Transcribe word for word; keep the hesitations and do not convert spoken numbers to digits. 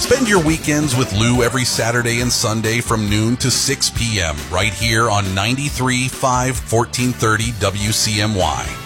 Spend your weekends with Lou every Saturday and Sunday from noon to six p.m. right here on ninety-three point five, fourteen thirty W C M Y.